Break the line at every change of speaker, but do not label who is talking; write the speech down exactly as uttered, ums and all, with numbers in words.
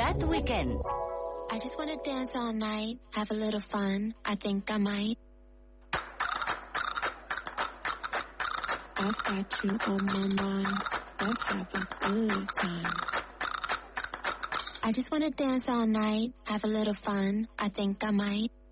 Cat Weekend.
I just wanna dance all night, have a little fun. I think I might.
I've got you on my mind. Let's have a good time.
I just wanna dance all night, have a little fun. I think I might.